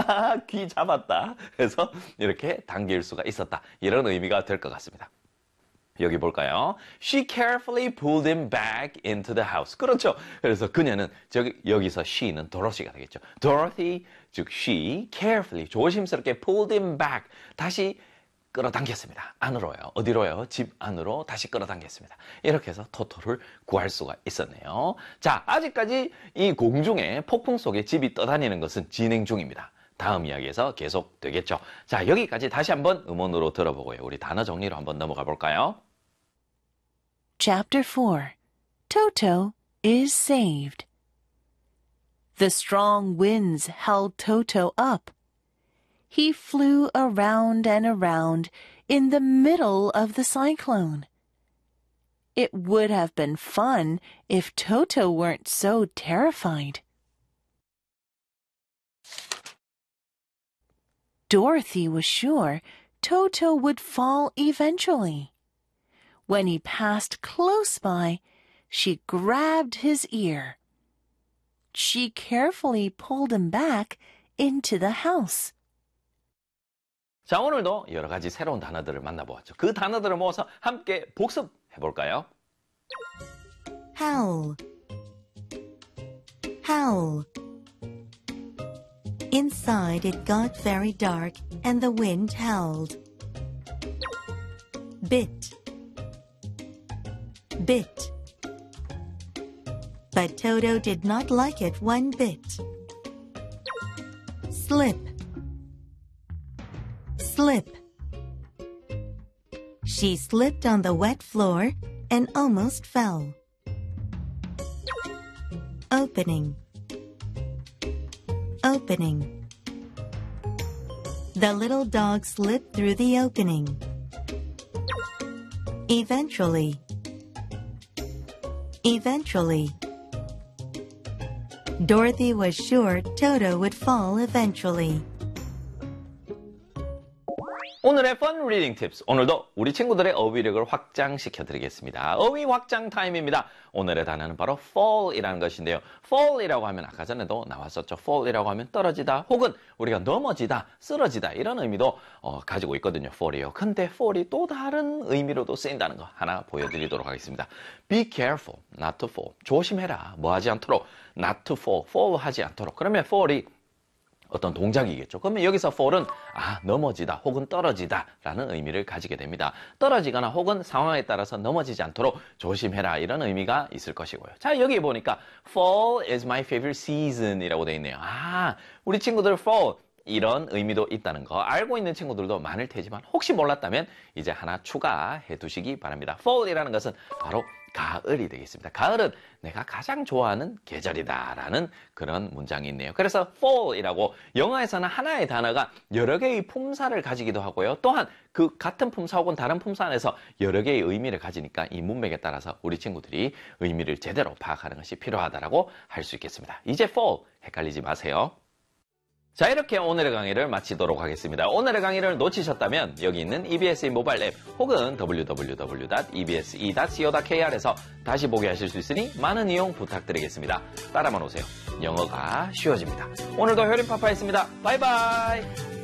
귀 잡았다. 그래서 이렇게 당길 수가 있었다. 이런 의미가 될 것 같습니다. 여기 볼까요? She carefully pulled him back into the house. 그렇죠. 그래서 그녀는 여기서 she는 도로시가 되겠죠. Dorothy, 즉 she, carefully, 조심스럽게 pulled him back. 다시 끌어당겼습니다. 안으로요. 어디로요? 집 안으로 다시 끌어당겼습니다. 이렇게 해서 토토를 구할 수가 있었네요. 자, 아직까지 이 공중에 폭풍 속에 집이 떠다니는 것은 진행 중입니다. 다음 이야기에서 계속 되겠죠. 자, 여기까지 다시 한번 음원으로 들어보고요. 우리 단어 정리로 한번 넘어가 볼까요? Chapter 4. Toto is saved. The strong winds held Toto up. He flew around and around in the middle of the cyclone. It would have been fun if Toto weren't so terrified. Dorothy was sure Toto would fall eventually. When he passed close by, she grabbed his ear. She carefully pulled him back into the house. 자, 오늘도 여러 가지 새로운 단어들을 만나보았죠. 그 단어들을 모아서 함께 복습해볼까요? Howl. Howl. Inside it got very dark and the wind howled. Bit. Bit. But Toto did not like it one bit. Slip. Slip. She slipped on the wet floor and almost fell. Opening. Opening. The little dog slipped through the opening. Eventually. Eventually. Dorothy was sure Toto would fall eventually. 오늘의 Fun Reading Tips. 오늘도 우리 친구들의 어휘력을 확장시켜드리겠습니다. 어휘 확장 타임입니다. 오늘의 단어는 바로 fall이라는 것인데요. fall이라고 하면 아까 전에도 나왔었죠. fall이라고 하면 떨어지다 혹은 우리가 넘어지다, 쓰러지다 이런 의미도 가지고 있거든요. fall이요. 근데 fall이 또 다른 의미로도 쓰인다는 거 하나 보여드리도록 하겠습니다. Be careful not to fall. 조심해라. 뭐 하지 않도록. not to fall. fall 하지 않도록. 그러면 fall이 어떤 동작이겠죠. 그러면 여기서 fall은 넘어지다 혹은 떨어지다 라는 의미를 가지게 됩니다. 떨어지거나 혹은 상황에 따라서 넘어지지 않도록 조심해라 이런 의미가 있을 것이고요. 자, 여기 보니까 fall is my favorite season 이라고 되어 있네요. 우리 친구들 fall 이런 의미도 있다는 거 알고 있는 친구들도 많을 테지만 혹시 몰랐다면 이제 하나 추가해 두시기 바랍니다. fall이라는 것은 바로 가을이 되겠습니다. 가을은 내가 가장 좋아하는 계절이다 라는 그런 문장이 있네요. 그래서 fall이라고 영어에서는 하나의 단어가 여러 개의 품사를 가지기도 하고요. 또한 그 같은 품사 혹은 다른 품사 안에서 여러 개의 의미를 가지니까 이 문맥에 따라서 우리 친구들이 의미를 제대로 파악하는 것이 필요하다라고 할 수 있겠습니다. 이제 fall 헷갈리지 마세요. 자, 이렇게 오늘의 강의를 마치도록 하겠습니다. 오늘의 강의를 놓치셨다면 여기 있는 EBS 모바일 앱 혹은 www.ebse.co.kr에서 다시 보게 하실 수 있으니 많은 이용 부탁드리겠습니다. 따라만 오세요. 영어가 쉬워집니다. 오늘도 효린파파였습니다. 바이바이.